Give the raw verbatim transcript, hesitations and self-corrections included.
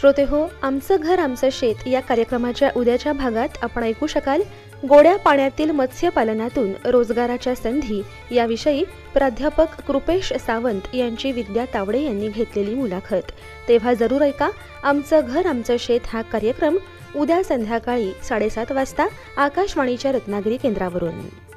श्रोतेहो, आमचं घर आमचं शेत या कार्यक्रमाच्या उद्याच्या भागात आपण ऐकू शकाल गोड्या पाण्यातील मत्स्यपालनातून रोजगाराच्या संधी याविषयी प्राध्यापक कृपेश सावंत यांची विद्या तावडे यांनी घेतलेली मुलाखत। तेव्हा जरूर ऐका आमचं घर आमचं शेत हा कार्यक्रम उद्या संध्याकाळी साडेसात वाजता आकाशवाणीच्या रत्नागिरी केंद्रावरून।